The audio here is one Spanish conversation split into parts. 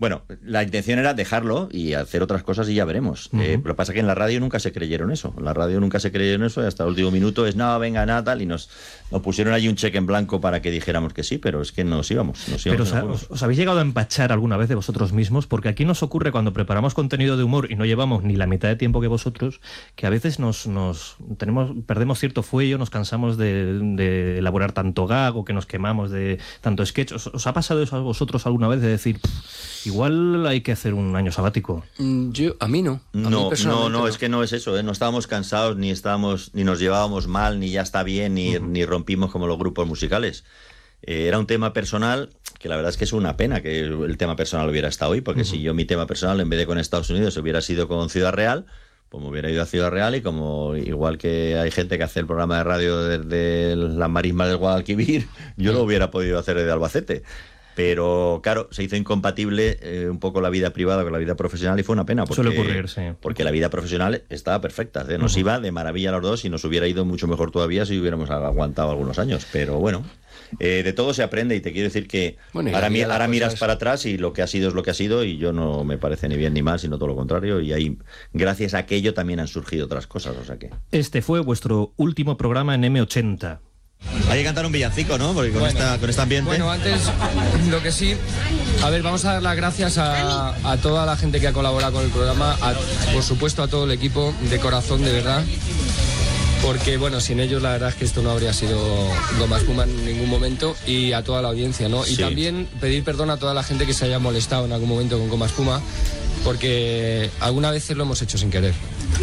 Bueno, la intención era dejarlo y hacer otras cosas y ya veremos. Lo que pasa es que en la radio nunca se creyeron eso. En la radio nunca se creyeron eso y hasta el último minuto es, no, venga, nada, tal, y nos pusieron allí un cheque en blanco para que dijéramos que sí, pero es que nos íbamos. Pero ¿os habéis llegado a empachar alguna vez de vosotros mismos? Porque aquí nos ocurre cuando preparamos contenido de humor y no llevamos ni la mitad de tiempo que vosotros, que a veces perdemos cierto fuello, nos cansamos de elaborar tanto gag o que nos quemamos de tanto sketch. ¿Os ha pasado eso a vosotros alguna vez de decir, igual hay que hacer un año sabático? A mí no. No, es que no es eso, ¿eh? No estábamos cansados, ni nos llevábamos mal, ni ya está bien, ni rompimos como los grupos musicales. Era un tema personal que la verdad es que es una pena que el tema personal hubiera estado hoy, porque si yo mi tema personal en vez de con Estados Unidos hubiera sido con Ciudad Real, pues me hubiera ido a Ciudad Real y como igual que hay gente que hace el programa de radio desde las marismas del Guadalquivir, yo lo hubiera podido hacer desde Albacete. Pero claro, se hizo incompatible un poco la vida privada con la vida profesional y fue una pena. Suele ocurrir, sí. Porque la vida profesional estaba perfecta. Nos iba de maravilla a los dos y nos hubiera ido mucho mejor todavía si hubiéramos aguantado algunos años. Pero bueno, de todo se aprende y te quiero decir que ahora miras para atrás y lo que ha sido es lo que ha sido y yo no me parece ni bien ni mal, sino todo lo contrario. Y ahí, gracias a aquello también han surgido otras cosas. O sea que... Este fue vuestro último programa en M80. Hay que cantar un villancico, ¿no? Porque con este ambiente... Bueno, antes, lo que sí... A ver, vamos a dar las gracias a toda la gente que ha colaborado con el programa, por supuesto a todo el equipo, de corazón, de verdad. Porque, bueno, sin ellos la verdad es que esto no habría sido Goma Espuma en ningún momento, y a toda la audiencia, ¿no? Y también pedir perdón a toda la gente que se haya molestado en algún momento con Goma Espuma, porque alguna vez lo hemos hecho sin querer.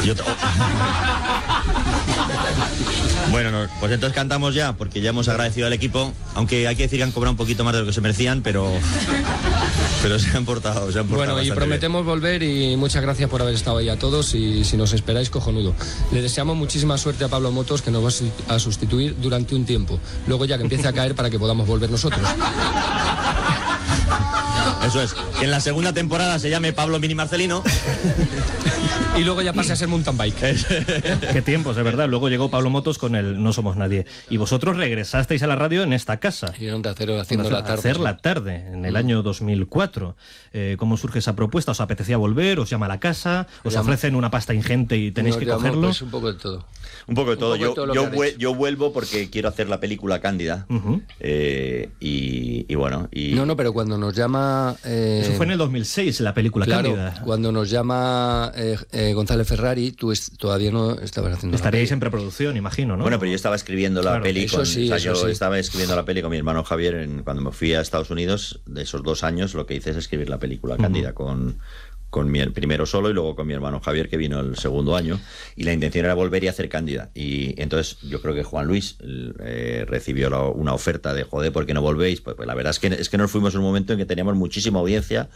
Bueno, pues entonces cantamos ya, porque ya hemos agradecido al equipo, aunque hay que decir que han cobrado un poquito más de lo que se merecían, pero se han portado bueno, y prometemos bien volver, y muchas gracias por haber estado ahí a todos, y si nos esperáis, cojonudo. Le deseamos muchísima suerte a Pablo Motos, que nos va a sustituir durante un tiempo, luego ya que empiece a caer para que podamos volver nosotros. Eso es, que en la segunda temporada se llame Pablo Mini Marcelino y luego ya pase a ser mountain bike. Qué tiempos, de verdad. Luego llegó Pablo Motos con el No Somos Nadie. Y vosotros regresasteis a la radio en esta casa. Y en Onda Cero haciendo la tarde. Hacer la tarde, en el año 2004. ¿Cómo surge esa propuesta? ¿Os apetecía volver? ¿Os llama a la casa? ¿Os ofrecen una pasta ingente y tenéis que cogerlo? Pues un poco de todo. Un poco de todo. Yo vuelvo porque quiero hacer la película Cándida. Y bueno. No, pero cuando nos llama... Eso fue en el 2006, la película Cándida. Cuando nos llama González Ferrari, tú todavía no estabas haciendo... Estaríais en preproducción, imagino, ¿no? Bueno, pero yo estaba escribiendo la peli estaba escribiendo la peli con mi hermano Javier cuando me fui a Estados Unidos. De esos 2 años lo que hice es escribir la película Cándida con mi primero solo y luego con mi hermano Javier, que vino el segundo año, y la intención era volver y hacer Cándida. Y entonces yo creo que Juan Luis recibió una oferta de joder, ¿por qué no volvéis? Pues la verdad es que nos fuimos en un momento en que teníamos muchísima audiencia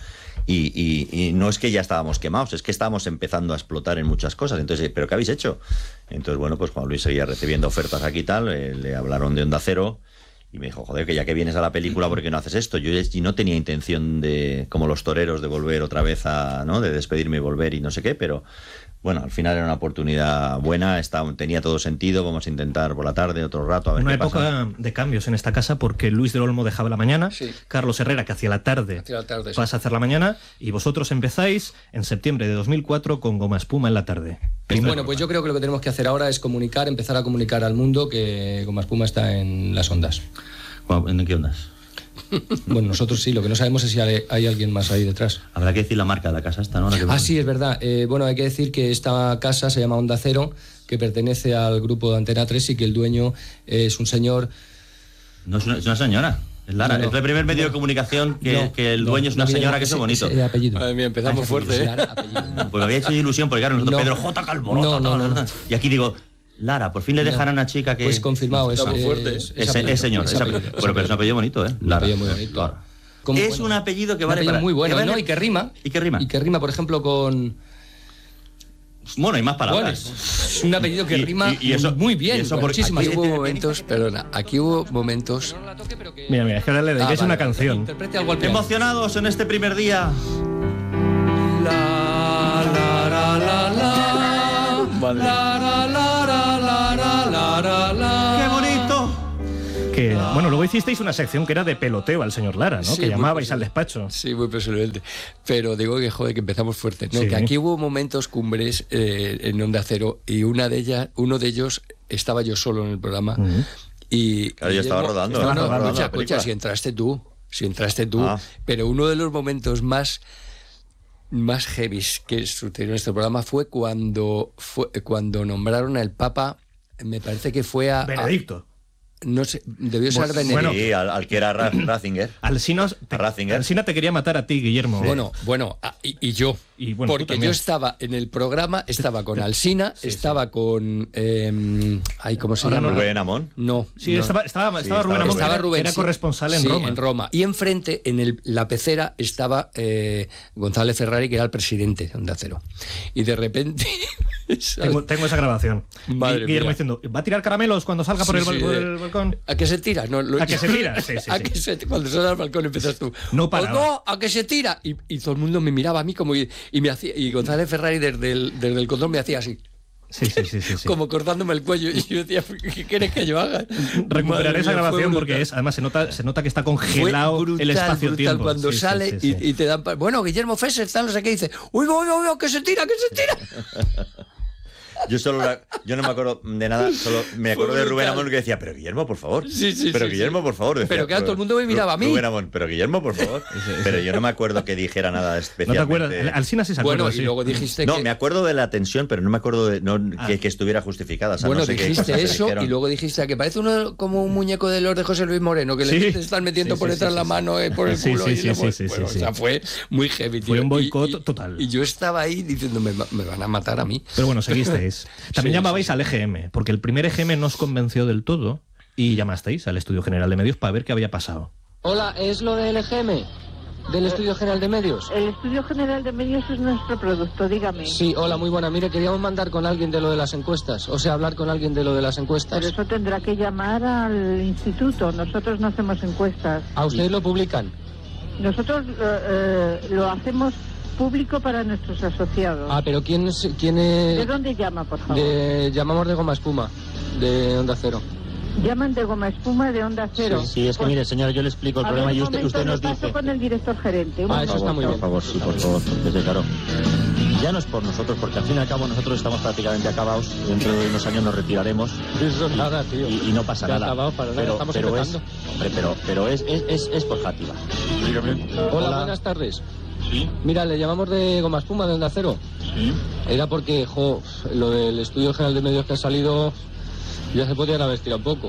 y no es que ya estábamos quemados, es que estábamos empezando a explotar en muchas cosas. Entonces, ¿pero qué habéis hecho? Entonces, bueno, pues Juan Luis seguía recibiendo ofertas aquí y tal, le hablaron de Onda Cero. Y me dijo, joder, que ya que vienes a la película, ¿por qué no haces esto? Yo no tenía intención de, como los toreros, de volver otra vez de despedirme y volver y no sé qué, pero bueno, al final era una oportunidad buena, tenía todo sentido, vamos a intentar por la tarde, otro rato, a ver qué pasa. Una época de cambios en esta casa, porque Luis del Olmo dejaba la mañana, Carlos Herrera, que hacía la tarde, pasa a hacer la mañana, y vosotros empezáis en septiembre de 2004 con Goma Espuma en la tarde. Bueno, pues yo creo que lo que tenemos que hacer ahora es empezar a comunicar al mundo que Goma Espuma está en las ondas. ¿En qué ondas? Bueno, nosotros sí, lo que no sabemos es si hay alguien más ahí detrás. Habrá que decir la marca de la casa esta, ¿no? Sí, es verdad. Bueno, hay que decir que esta casa se llama Onda Cero, que pertenece al grupo de Antena 3 y que el dueño es un señor... No, es una señora. Es Lara, es el primer medio de comunicación que el dueño es una señora, que eso es bonito. Apellido. Madre mía, empezamos fuerte, Pues me había hecho ilusión, porque claro, nosotros Pedro J. Calvo. No. Y aquí digo... Lara, por fin le dejan a una chica que... Pues confirmado, es fuerte. Es señor. Pero es un apellido bonito, ¿eh? Lara. Un apellido muy bonito. Claro. Es un apellido que vale para... muy bueno, ¿no? Y que rima. ¿Y qué rima? Y que rima, por ejemplo, con... Bueno, hay más palabras. Bueno, es un apellido que rima y eso, muy bien. Eso muchísimas. Aquí hubo momentos, perdona, aquí hubo momentos... Mira, es que ahora le dedicáis una canción. Emocionados en este primer día. ¡Qué bonito! Que Bueno, luego hicisteis una sección que era de peloteo al señor Lara, ¿no? Sí, que llamabais al despacho. Sí, muy personalmente. Pero digo que, joder, que empezamos fuerte. No, que aquí hubo momentos cumbres en Onda Cero y uno de ellos estaba yo solo en el programa. Y claro, yo estaba rodando. Escucha, si entraste tú. Pero uno de los momentos más heavies que sucedió en este programa fue cuando nombraron al Papa, me parece que fue a Benedicto. No sé, debió ser Benedicto. Bueno, sí, al que era Ratzinger. Alsina te quería matar a ti, Guillermo. Bueno, y yo. Y bueno, porque yo estaba en el programa, estaba con Alsina, estaba con... ¿cómo se llama? ¿Rubén Amón? No. Sí, estaba Rubén Amón, estaba Rubén, era corresponsal en Roma. Y enfrente, en la pecera, estaba González Ferrari, que era el presidente de Onda Cero. Y de repente... Tengo esa grabación. Guillermo diciendo, ¿va a tirar caramelos cuando salga por el balcón? ¿A qué se tira? ¿A qué se tira? Sí. Cuando sale al balcón empiezas tú. No paraba. No, ¿a qué se tira? Y todo el mundo me miraba a mí como y me hacía, y González Ferrari desde el control me hacía así. Sí. Como cortándome el cuello. Y yo decía, ¿qué quieres que yo haga? Recuperaré esa grabación porque además se nota que está congelado el espacio-tiempo. Cuando sale y te dan... Bueno, Guillermo Fesser, tal, no sé qué, dice, uy, que se tira. Yo no me acuerdo de nada, solo me acuerdo de Rubén Amón que decía, pero Guillermo, por favor. Guillermo, por favor. Decía, pero que todo el mundo me miraba a mí. Rubén Amón, pero Guillermo, por favor. Pero yo no me acuerdo que dijera nada especialmente. ¿No te acuerdas? Alsina sí se acuerda. Bueno, y luego dijiste No, me acuerdo de la tensión, pero no me acuerdo que estuviera justificada. O sea, bueno, no sé dijiste eso y luego dijiste que parece uno como un muñeco de los de José Luis Moreno, que le están metiendo por detrás la mano por el culo. O sea, fue muy heavy, tío. Fue un boicot total. Y yo estaba ahí diciendo, me van a matar a mí. Pero bueno, seguisteis. También llamabais al EGM, porque el primer EGM no os convenció del todo y llamasteis al Estudio General de Medios para ver qué había pasado. Hola, ¿es lo del EGM? ¿Del Estudio General de Medios? El Estudio General de Medios es nuestro producto, dígame. Sí, hola, muy buena. Mire, queríamos mandar con alguien de lo de las encuestas, o sea, hablar con alguien de lo de las encuestas. Pero eso tendrá que llamar al instituto, nosotros no hacemos encuestas. ¿A ustedes lo publican? Nosotros lo hacemos público para nuestros asociados. Pero ¿quién es? ¿De dónde llama, por favor? Llamamos de Goma Espuma, de Onda Cero. Llaman de Goma Espuma de Onda Cero. Sí, es que mire, señora, yo le explico el problema y usted nos dice... con el director gerente. Eso está muy bien. Por favor, sí, por favor, porque claro, ya no es por nosotros, porque al fin y al cabo nosotros estamos prácticamente acabados, dentro de unos años nos retiraremos nada, tío. Y no pasa nada. Pero es por Játiva. Dígame. Hola, buenas tardes. Sí. Mira, le llamamos de Goma Espuma, de Onda Cero. Sí. Era porque, lo del Estudio General de Medios que ha salido, ya se podían haber estirado un poco.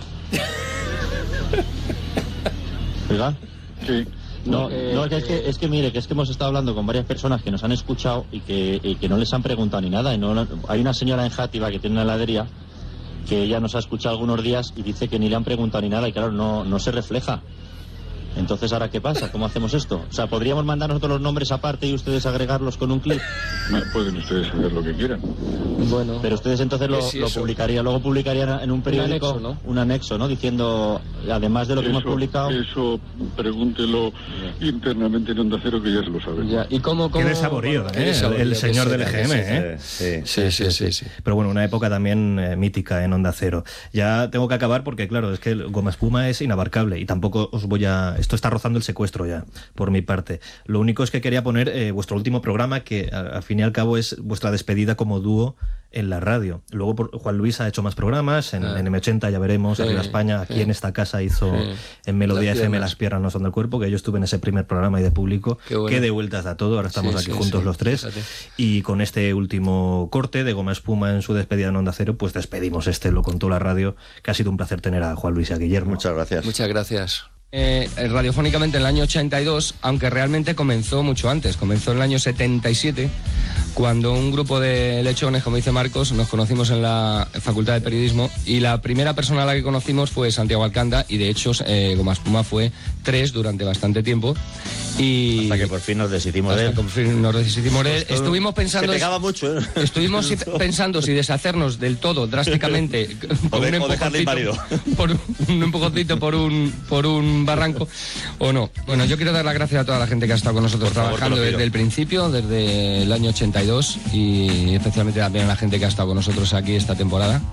¿Verdad? Sí. No, es que mire, que es que hemos estado hablando con varias personas que nos han escuchado y que no les han preguntado ni nada. Hay una señora en Játiva que tiene una heladería que ya nos ha escuchado algunos días y dice que ni le han preguntado ni nada y claro, no se refleja. Entonces, ¿ahora qué pasa? ¿Cómo hacemos esto? O sea, ¿podríamos mandar nosotros los nombres aparte y ustedes agregarlos con un clic? Pueden ustedes hacer lo que quieran. Bueno. Pero ustedes entonces lo publicarían, luego publicarían en un periódico un anexo, ¿no? Diciendo, además de lo que hemos publicado... Eso, pregúntelo internamente en Onda Cero, que ya se lo saben. Ya. ¿Y cómo? Qué saborío, el señor del EGM, ¿eh? Sí. Pero bueno, una época también mítica en Onda Cero. Ya tengo que acabar porque, claro, es que el Goma Espuma es inabarcable y tampoco os voy a... Esto está rozando el secuestro ya, por mi parte. Lo único es que quería poner vuestro último programa, que al fin y al cabo es vuestra despedida como dúo en la radio. Luego Juan Luis ha hecho más programas, en M80 ya veremos, Arriba España, aquí en esta casa hizo en Melodía FM Las piernas no son del cuerpo, que yo estuve en ese primer programa y de público, que de vueltas da todo, ahora estamos aquí juntos los tres, y con este último corte de Goma Espuma en su despedida en Onda Cero, pues despedimos lo contó la radio, que ha sido un placer tener a Juan Luis y a Guillermo. Muchas gracias. Muchas gracias. Radiofónicamente en el año 82, aunque realmente comenzó mucho antes, comenzó en el año 77, cuando un grupo de lechones, como dice Marcos, nos conocimos en la Facultad de Periodismo y la primera persona a la que conocimos fue Santiago Alcanda y de hecho Goma Espuma fue 3 durante bastante tiempo. Y hasta que por fin nos deshicimos de él. Estuvimos pensando... Se pegaba mucho, ¿eh? Estuvimos pensando si deshacernos del todo drásticamente o dejarle inválido. Por un empujoncito por un barranco o no. Bueno, yo quiero dar las gracias a toda la gente que ha estado con nosotros trabajando desde el principio, desde el año 82 y especialmente también a la gente que ha estado con nosotros aquí esta temporada.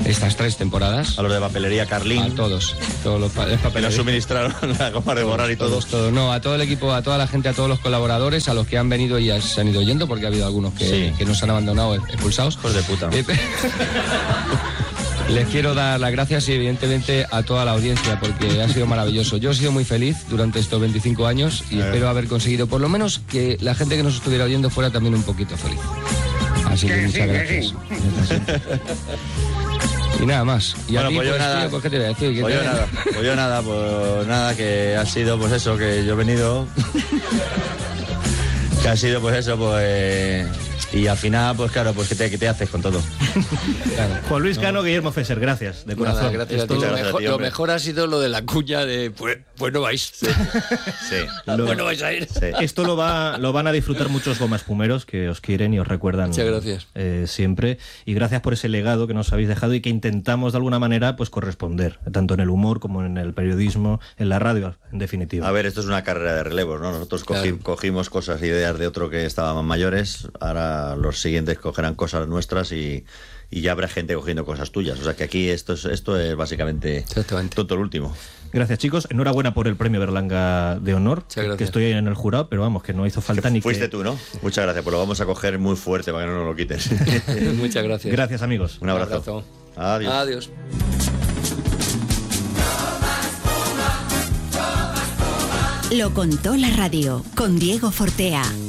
estas 3 temporadas. A los de Papelería Carlín. A todos los que nos suministraron la goma de borrar y todos. No, a todo el equipo, a toda la gente, a todos los colaboradores, a los que han venido y se han ido yendo, porque ha habido algunos que nos han abandonado, expulsados. Hijos de puta. Les quiero dar las gracias y evidentemente a toda la audiencia, porque ha sido maravilloso. Yo he sido muy feliz durante estos 25 años y espero haber conseguido por lo menos que la gente que nos estuviera oyendo fuera también un poquito feliz. Así que muchas gracias. Y nada más. Y bueno, a ti, pues yo nada. tío, pues, ¿qué te voy a decir? Pues nada, que ha sido pues eso, que yo he venido. Que ha sido pues eso, pues... Y al final, pues claro, pues ¿qué te haces con todo? Claro. Juan Luis Cano, Guillermo Fesser, gracias, de corazón. Nada, gracias a ti. Lo mejor ha sido lo de la cuña de pues no vais. Sí. Pues no vais a ir. Sí. Esto lo van a disfrutar muchos gomaspumeros que os quieren y os recuerdan. Muchas gracias. Siempre. Y gracias por ese legado que nos habéis dejado y que intentamos de alguna manera pues corresponder, tanto en el humor como en el periodismo, en la radio, en definitiva. A ver, esto es una carrera de relevos, ¿no? Nosotros cogimos cosas, ideas de otro que estaban mayores, ahora los siguientes cogerán cosas nuestras y ya habrá gente cogiendo cosas tuyas. O sea que aquí esto es básicamente todo el último. Gracias, chicos. Enhorabuena por el premio Berlanga de honor, que estoy en el jurado, pero vamos, que no hizo falta ni fuiste tú, ¿no? Muchas gracias, pues lo vamos a coger muy fuerte para que no nos lo quites. Muchas gracias. Gracias, amigos. Un abrazo. Adiós. Lo contó la radio con Diego Fortea.